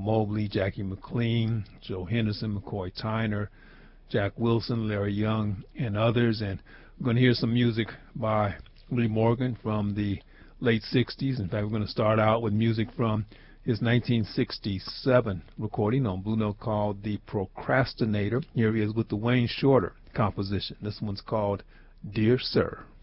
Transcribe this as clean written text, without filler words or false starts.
Mobley, Jackie McLean, Joe Henderson, McCoy Tyner, Jack Wilson, Larry Young, and others. And we're going to hear some music by Lee Morgan from the late 60s. In fact, we're going to start out with music from his 1967 recording on Blue Note called The Procrastinator. Here he is with the Wayne Shorter composition. This one's called Dear Sir.